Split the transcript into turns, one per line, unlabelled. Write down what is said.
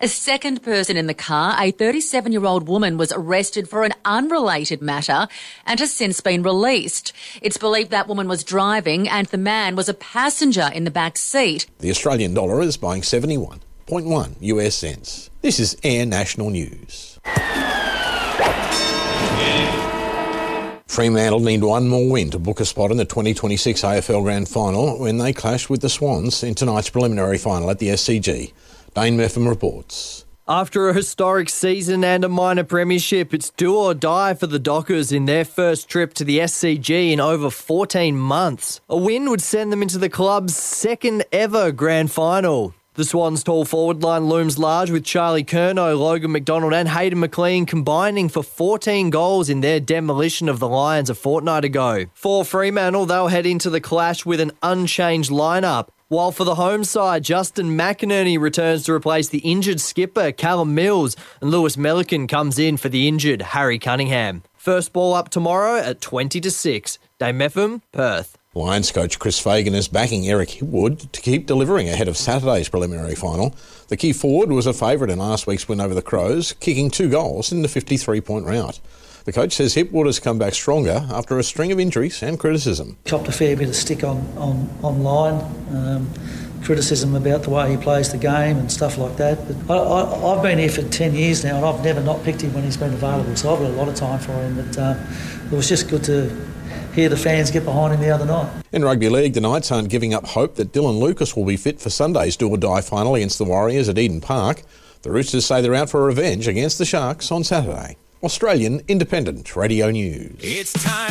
A second person in the car, a 37-year-old woman, was arrested for an unrelated matter and has since been released. It's believed that woman was driving and the man was a passenger in the back seat.
The Australian dollar is buying 71.1 US cents. This is Air National News. Fremantle need one more win to book a spot in the 2026 AFL Grand Final when they clash with the Swans in tonight's preliminary final at the SCG. Dane Meffam reports.
After a historic season and a minor premiership, it's do or die for the Dockers in their first trip to the SCG in over 14 months. A win would send them into the club's second ever grand final. The Swans' tall forward line looms large with Charlie Curnow, Logan McDonald and Hayden McLean combining for 14 goals in their demolition of the Lions a fortnight ago. For Fremantle, they'll head into the clash with an unchanged lineup. While for the home side, Justin McInerney returns to replace the injured skipper Callum Mills and Lewis Melican comes in for the injured Harry Cunningham. First ball up tomorrow at 20-6. Dane Meffam, Perth.
Lions coach Chris Fagan is backing Eric Hipwood to keep delivering ahead of Saturday's preliminary final. The key forward was a favourite in last week's win over the Crows, kicking 2 goals in the 53-point rout. The coach says Hipwood has come back stronger after a string of injuries and criticism.
Copped a fair bit of stick online, criticism about the way he plays the game and stuff like that. But I've been here for 10 years now and I've never not picked him when he's been available, so I've got a lot of time for him. But it was just good to hear the fans get behind him the other night.
In rugby league, the Knights aren't giving up hope that Dylan Lucas will be fit for Sunday's do-or-die final against the Warriors at Eden Park. The Roosters say they're out for revenge against the Sharks on Saturday. Australian Independent Radio News.
It's time.